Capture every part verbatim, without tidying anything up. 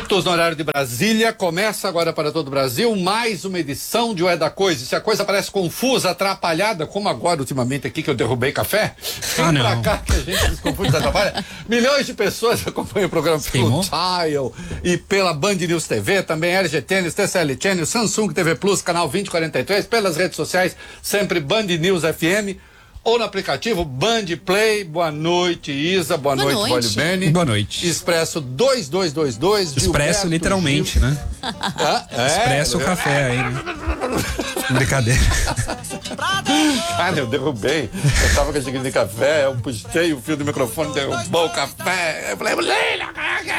minutos no horário de Brasília. Começa agora para todo o Brasil mais uma edição de O É da Coisa. Se a coisa parece confusa, atrapalhada, como agora ultimamente aqui que eu derrubei café, ah, vem não. pra cá que a gente se confunde e atrapalha. Milhões de pessoas acompanham o programa pelo Tile e pela Band News T V, também L G Tênis, T C L Channel, Samsung T V Plus, canal vinte e quarenta e três, pelas redes sociais, sempre Band News F M. Ou no aplicativo Band Play. Boa noite, Isa. Boa, Boa noite, Vólio Bene. Boa noite. Expresso dois dois dois dois. Expresso Gilberto literalmente, Gil... né? Ah, é, Expresso o café aí, né? Brincadeira. Cara, eu derrubei. Eu tava com a xícara de café, eu puxei o fio do microfone, derrubou o café. Eu falei, Leila,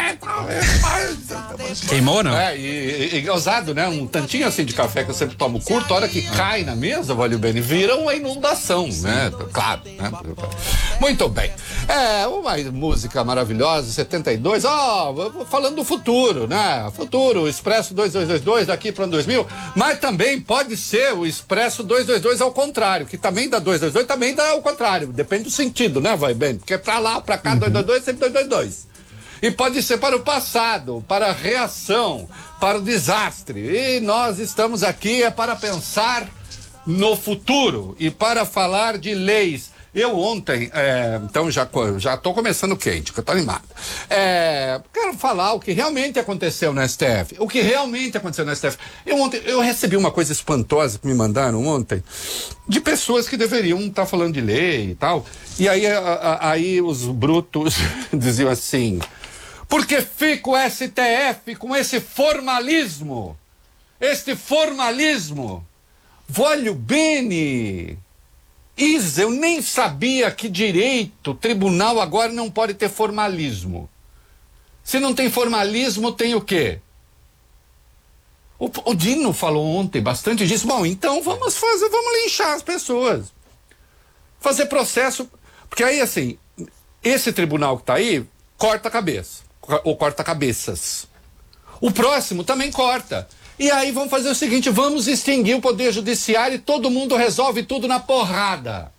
queimou, não? É, e, e, e ousado, né? Um tantinho assim de café que eu sempre tomo curto, a hora que cai na mesa, Vólio Bene, vira uma inundação, né? Claro, né? Muito bem. É, uma música maravilhosa, setenta e dois, ó, oh, falando do futuro, né? Futuro, Expresso dois dois dois dois daqui para o dois mil, mas também pode ser o Expresso dois dois dois ao contrário, que também dá dois dois dois, também dá ao contrário, depende do sentido, né, vai bem? Porque pra lá, pra cá, uhum. dois dois dois, sempre dois dois dois. E pode ser para o passado, para a reação, para o desastre. E nós estamos aqui é para pensar no futuro e para falar de leis. Eu ontem, é, então já já estou começando quente, que eu estou animado. É, quero falar o que realmente aconteceu no S T F. O que realmente aconteceu no S T F. Eu ontem eu recebi uma coisa espantosa que me mandaram ontem de pessoas que deveriam estar tá falando de lei e tal. E aí, a, a, aí os brutos diziam assim: porque fica o S T F com esse formalismo? Este formalismo. Vólio Bene, Isa, eu nem sabia que direito, tribunal agora não pode ter formalismo. Se não tem formalismo, tem o quê? O, o Dino falou ontem bastante disso. Bom, então vamos fazer, vamos linchar as pessoas. Fazer processo, porque aí assim, esse tribunal que está aí, corta a cabeça, ou corta cabeças. O próximo também corta. E aí vamos fazer o seguinte, vamos extinguir o poder judiciário e todo mundo resolve tudo na porrada.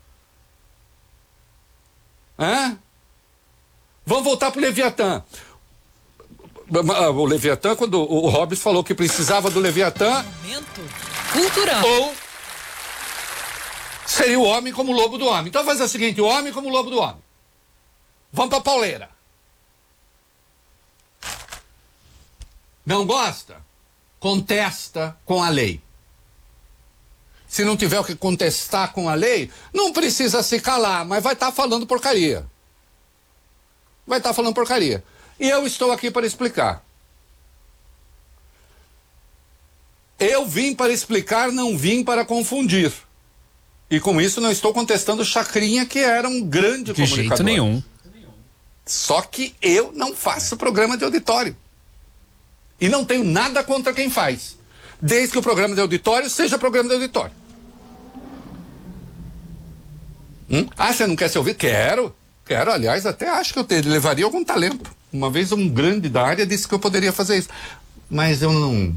Hã? Vamos voltar pro Leviatã. O Leviatã, quando o Hobbes falou que precisava do Leviatã... Momento cultural. Ou seria o homem como o lobo do homem. Então vamos fazer o seguinte, o homem como o lobo do homem. Vamos pra pauleira. Não gosta? Contesta com a lei. Se não tiver o que contestar com a lei, não precisa se calar, mas vai estar tá falando porcaria. Vai estar tá falando porcaria. E eu estou aqui para explicar. Eu vim para explicar, não vim para confundir. E com isso não estou contestando o Chacrinha, que era um grande de comunicador. De jeito nenhum. Só que eu não faço programa de auditório. E não tenho nada contra quem faz, desde que o programa de auditório seja programa de auditório. Hum? Ah, você não quer ser ouvido? Quero, quero, aliás, até acho que eu te, levaria algum talento. Uma vez um grande da área disse que eu poderia fazer isso, mas eu não...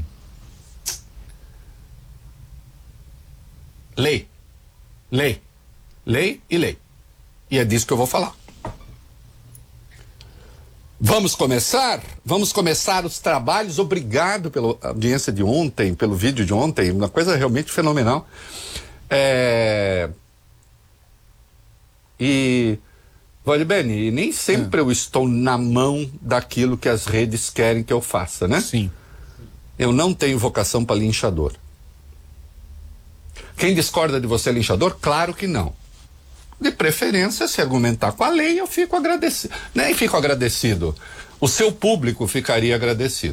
Lei, lei, lei e lei. E é disso que eu vou falar. Vamos começar? Vamos começar os trabalhos. Obrigado pela audiência de ontem, pelo vídeo de ontem, uma coisa realmente fenomenal. É... E, Vólio Bene, nem sempre é. eu estou na mão daquilo que as redes querem que eu faça, né? Sim. Eu não tenho vocação para linchador. Quem discorda de você é linchador? Claro que não. De preferência, se argumentar com a lei, eu fico agradecido. Nem fico agradecido. O seu público ficaria agradecido.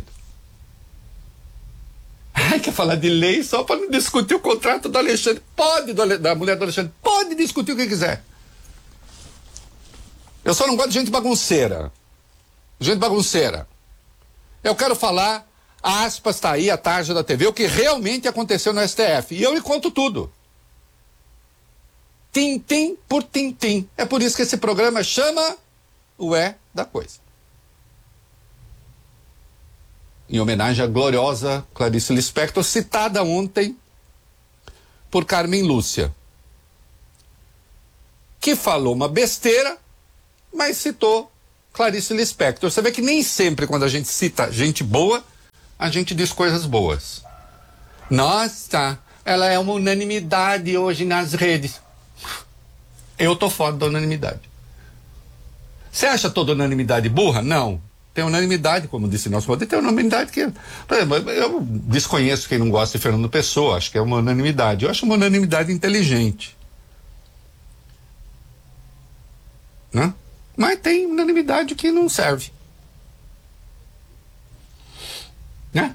Ai, quer falar de lei só para não discutir o contrato do Alexandre? Pode, do, da mulher do Alexandre. Pode discutir o que quiser. Eu só não gosto de gente bagunceira. Gente bagunceira. Eu quero falar, aspas, tá aí a tarja da T V, o que realmente aconteceu no S T F. E eu lhe conto tudo. Tintim por tintim. É por isso que esse programa chama o É da Coisa. Em homenagem à gloriosa Clarice Lispector, citada ontem por Carmen Lúcia, que falou uma besteira, mas citou Clarice Lispector. Você vê que nem sempre quando a gente cita gente boa, a gente diz coisas boas. Nossa, ela é uma unanimidade hoje nas redes. Eu tô fora da unanimidade. Você acha toda unanimidade burra? Não. Tem unanimidade, como disse nosso modelo, tem unanimidade que... Por exemplo, eu desconheço quem não gosta de Fernando Pessoa, acho que é uma unanimidade. Eu acho uma unanimidade inteligente. Né? Mas tem unanimidade que não serve. Né?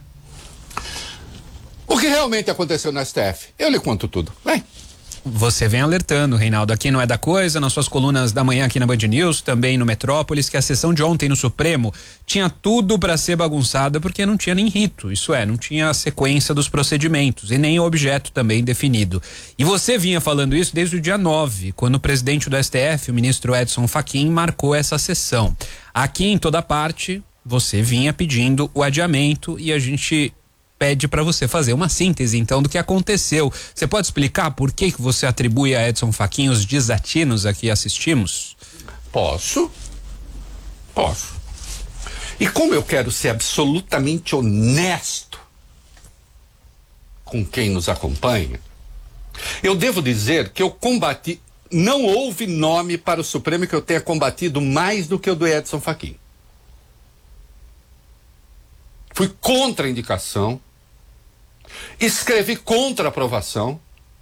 O que realmente aconteceu no S T F? Eu lhe conto tudo. Vem. Você vem alertando, Reinaldo, aqui não é da coisa, nas suas colunas da manhã aqui na Band News, também no Metrópolis, que a sessão de ontem no Supremo tinha tudo para ser bagunçada porque não tinha nem rito, isso é, não tinha a sequência dos procedimentos e nem o objeto também definido. E você vinha falando isso desde o dia nove, quando o presidente do S T F, o ministro Edson Fachin, marcou essa sessão. Aqui em toda parte, você vinha pedindo o adiamento e a gente pede para você fazer uma síntese, então, do que aconteceu. Você pode explicar por que que você atribui a Edson Fachin os desatinos a que assistimos? Posso. Posso. E como eu quero ser absolutamente honesto com quem nos acompanha, eu devo dizer que eu combati, não houve nome para o Supremo que eu tenha combatido mais do que o do Edson Fachin. Fui contra a indicação, escrevi contra a aprovação,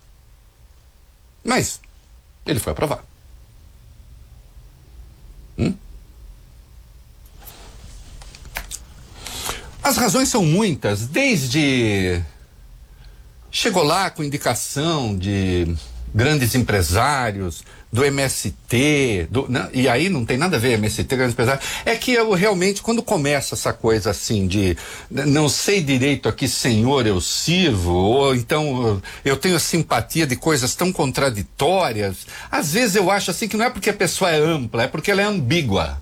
mas ele foi aprovado. Hum? As razões são muitas, desde chegou lá com indicação de grandes empresários, do M S T, do, né? E aí não tem nada a ver M S T, grandes empresários. É que eu realmente, quando começa essa coisa assim de não sei direito a que senhor eu sirvo, ou então eu tenho a simpatia de coisas tão contraditórias, às vezes eu acho assim que não é porque a pessoa é ampla, é porque ela é ambígua.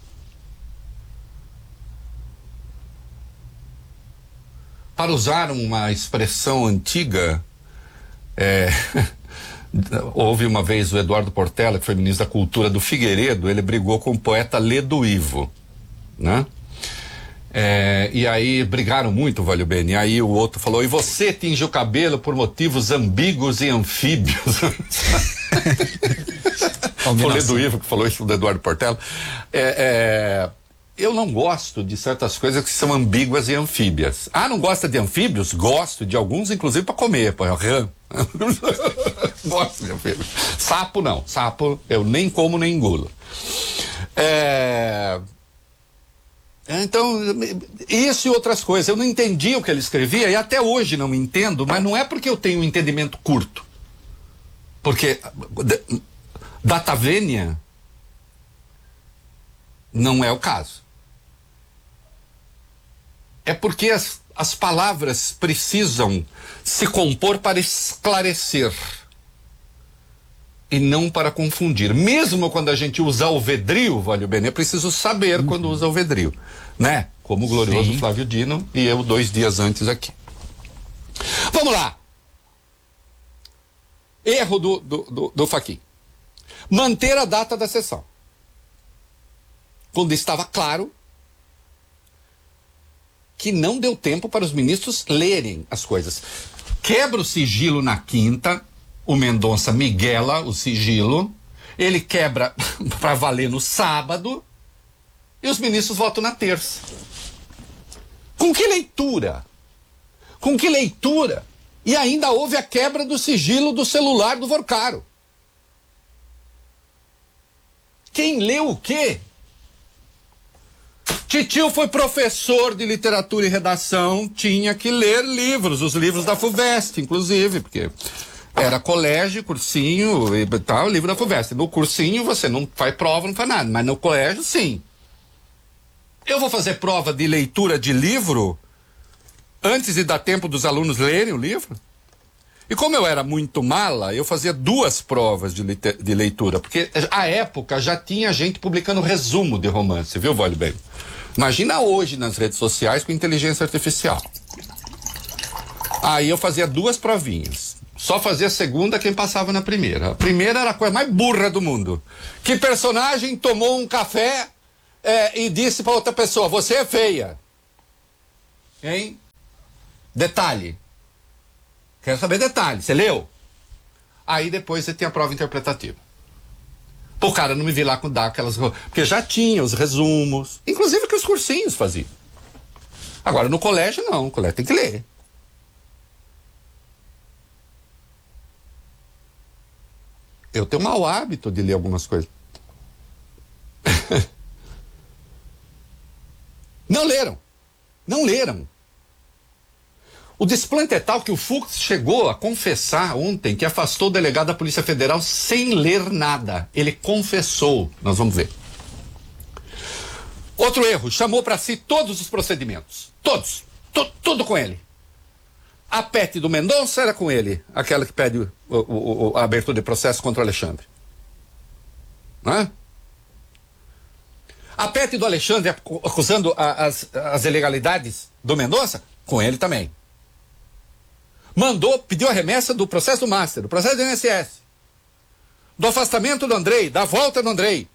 Para usar uma expressão antiga, é... houve uma vez o Eduardo Portela, que foi ministro da Cultura do Figueiredo, ele brigou com o poeta Ledo Ivo, né? É, e aí brigaram muito, Valeu Bene, e aí o outro falou, e você tinge o cabelo por motivos ambíguos e anfíbios. Foi o Ledo Ivo que falou isso do Eduardo Portela. É, é, eu não gosto de certas coisas que são ambíguas e anfíbias. Ah, não gosta de anfíbios? Gosto de alguns, inclusive para comer, para rã. Gosto de anfíbios. Sapo não, sapo eu nem como nem engulo. É... Então, isso e outras coisas. Eu não entendi o que ele escrevia e até hoje não entendo, mas não é porque eu tenho um entendimento curto. Porque data vênia não é o caso. É porque as, as palavras precisam se compor para esclarecer e não para confundir. Mesmo quando a gente usa o vedrio, Valeu Bene, é preciso saber uhum. quando usa o vedrio, né? Como o glorioso Sim. Flávio Dino e eu dois dias antes aqui. Vamos lá. Erro do, do, do, do Fachin. Manter a data da sessão. Quando estava claro que não deu tempo para os ministros lerem as coisas. Quebra o sigilo na quinta, o Mendonça miguela o sigilo, ele quebra para valer no sábado e os ministros votam na terça. Com que leitura? Com que leitura? E ainda houve a quebra do sigilo do celular do Vorcaro. Quem leu o quê? Titio foi professor de literatura e redação, tinha que ler livros, os livros da FUVEST, inclusive, porque era colégio, cursinho e tal, livro da FUVEST. No cursinho você não faz prova, não faz nada, mas no colégio, sim. Eu vou fazer prova de leitura de livro antes de dar tempo dos alunos lerem o livro? E como eu era muito mala, eu fazia duas provas de, de leitura, porque à época já tinha gente publicando resumo de romance, viu, Valeu Bene? Imagina hoje nas redes sociais com inteligência artificial. Aí eu fazia duas provinhas. Só fazia a segunda quem passava na primeira. A primeira era a coisa mais burra do mundo. Que personagem tomou um café é, e disse para outra pessoa, você é feia. Hein? Detalhe. Quero saber detalhe. Você leu? Aí depois você tem a prova interpretativa. Pô, cara, não me vi lá com dar aquelas... Porque já tinha os resumos, inclusive que os cursinhos faziam. Agora, no colégio, não. No colégio tem que ler. Eu tenho mau hábito de ler algumas coisas. Não leram. Não leram. O desplante é tal que o Fux chegou a confessar ontem que afastou o delegado da Polícia Federal sem ler nada. Ele confessou. Nós vamos ver. Outro erro. Chamou para si todos os procedimentos. Todos. Tu, tudo com ele. A P E T do Mendonça era com ele. Aquela que pede o, o, o, a abertura de processo contra o Alexandre. Não é? A P E T do Alexandre acusando a, as, as ilegalidades do Mendonça, com ele também. Mandou, pediu a remessa do processo do Master, do processo do I N S S, do afastamento do Andrei, da volta do Andrei.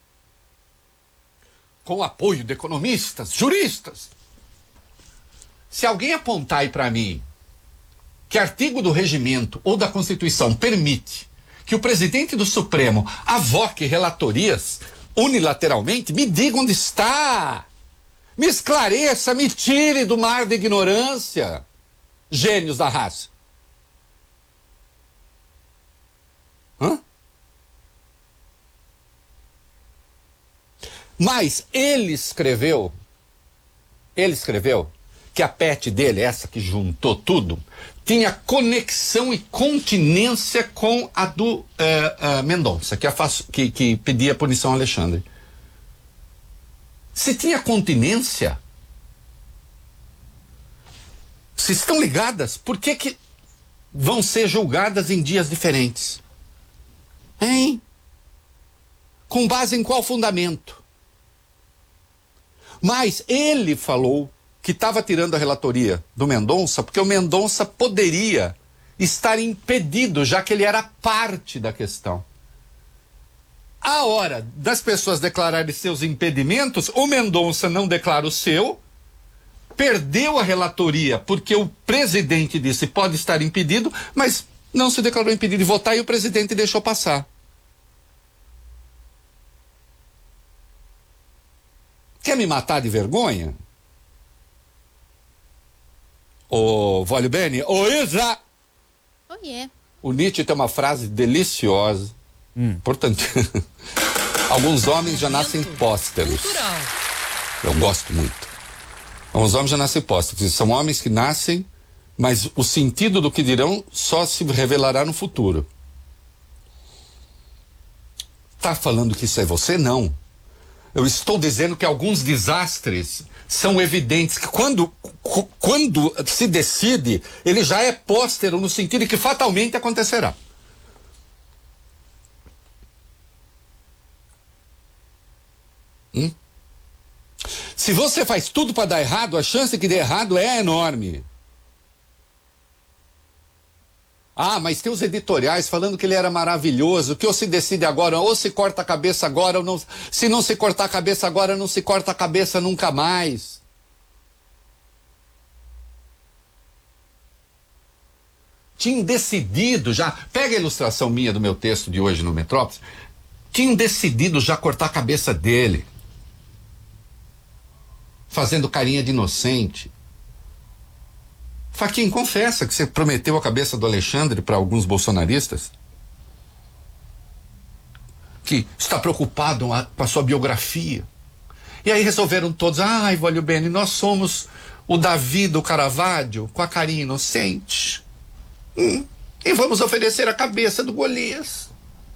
Com o apoio de economistas, juristas. Se alguém apontar aí para mim que artigo do regimento ou da Constituição permite que o presidente do Supremo avoque relatorias unilateralmente, me diga onde está. Me esclareça, me tire do mar de ignorância. Gênios da raça. Hã? Mas ele escreveu, ele escreveu que a P E T dele, essa que juntou tudo, tinha conexão e continência com a do eh, eh, Mendonça, que, que, que pedia punição ao Alexandre. Se tinha continência, se estão ligadas, por que que vão ser julgadas em dias diferentes? Hein? Com base em qual fundamento? Mas ele falou que estava tirando a relatoria do Mendonça porque o Mendonça poderia estar impedido, já que ele era parte da questão. A hora das pessoas declararem seus impedimentos, o Mendonça não declara o seu, perdeu a relatoria porque o presidente disse pode estar impedido, mas não se declarou impedido de votar e o presidente deixou passar. Quer me matar de vergonha? Ô, Vólio Bene, ô Isa! Oh, yeah. O Nietzsche tem uma frase deliciosa, hum. importante. Alguns homens já nascem pósteros. Cultural. Eu gosto muito. Alguns homens já nascem pósteros. São homens que nascem, mas o sentido do que dirão só se revelará no futuro. Tá falando que isso é você? Não. Eu estou dizendo que alguns desastres são evidentes, que quando, quando se decide, ele já é póstero no sentido de que fatalmente acontecerá. Hum? Se você faz tudo para dar errado, a chance de que dê errado é enorme. Ah, mas tem os editoriais falando que ele era maravilhoso, que ou se decide agora, ou se corta a cabeça agora, ou não, se não se cortar a cabeça agora, não se corta a cabeça nunca mais. Tinham decidido já, pega a ilustração minha do meu texto de hoje no Metrópolis, tinham decidido já cortar a cabeça dele, fazendo carinha de inocente. Faquinha, confessa que você prometeu a cabeça do Alexandre para alguns bolsonaristas? Que está preocupado com a sua biografia. E aí resolveram todos, ai, Vólio Bene, nós somos o Davi do Caravaggio, com a carinha inocente. Hum, e vamos oferecer a cabeça do Golias.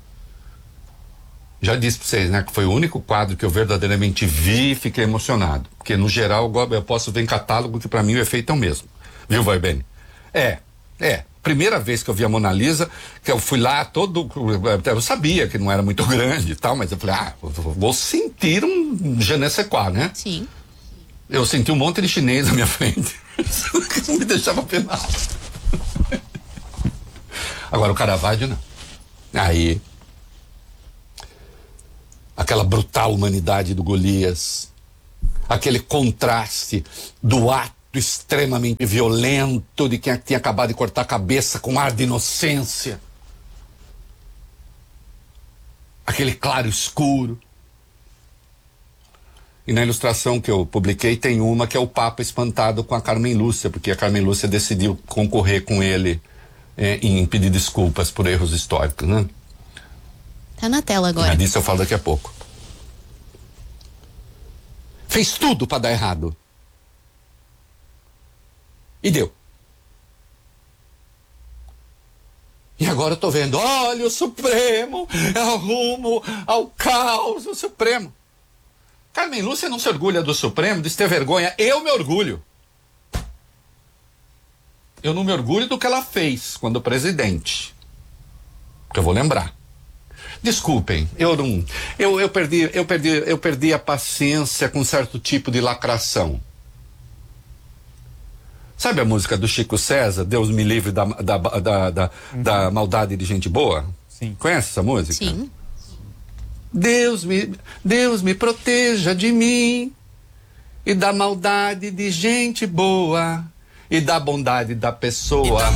Já disse para vocês, né, que foi o único quadro que eu verdadeiramente vi e fiquei emocionado. Porque, no geral, eu posso ver em catálogo que para mim o efeito é o mesmo. Viu, Vólio Bene? É, é. Primeira vez que eu vi a Mona Lisa, que eu fui lá todo... Eu sabia que não era muito grande e tal, mas eu falei, ah, vou sentir um je ne sais quoi, né? Sim. Eu senti um monte de chinês na minha frente. Que não me deixava penado. Agora o Caravaggio, não. Aí... aquela brutal humanidade do Golias, aquele contraste do ato extremamente violento de quem tinha acabado de cortar a cabeça com ar de inocência, aquele claro escuro. E na ilustração que eu publiquei tem uma que é o Papa espantado com a Carmen Lúcia, porque a Carmen Lúcia decidiu concorrer com ele é, em pedir desculpas por erros históricos, né? Tá na tela agora. Mas disso eu falo daqui a pouco. Fez tudo para dar errado. E deu. E agora eu tô vendo, olha o Supremo, é o rumo ao caos, o Supremo. Carmen Lúcia não se orgulha do Supremo, de ter vergonha. Eu me orgulho. Eu não me orgulho do que ela fez quando presidente. Que eu vou lembrar. Desculpem, eu não. Eu, eu, perdi, eu, perdi, eu perdi a paciência com certo tipo de lacração. Sabe a música do Chico César, Deus me livre da, da, da, da, uhum. da maldade de gente boa? Sim. Conhece essa música? Sim. Deus me, Deus me proteja de mim e da maldade de gente boa e da bondade da pessoa.